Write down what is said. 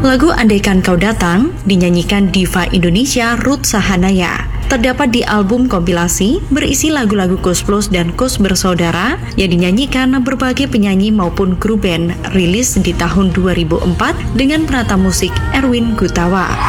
Lagu Andaikan Kau Datang dinyanyikan diva Indonesia Ruth Sahanaya. Terdapat di album kompilasi berisi lagu-lagu Koes Plus dan Koes Bersaudara yang dinyanyikan berbagai penyanyi maupun grup band, rilis di tahun 2004 dengan penata musik Erwin Gutawa.